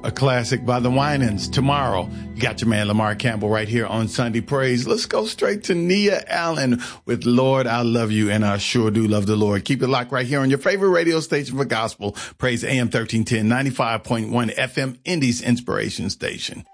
a classic by the Winans. Tomorrow, you got your man Lamar Campbell right here on Sunday Praise. Let's go straight to Nia Allen with Lord, I Love You, and I Sure Do Love the Lord. Keep it locked right here on your favorite radio station for gospel. Praise AM 1310, 95.1 FM, Indy's Inspiration Station.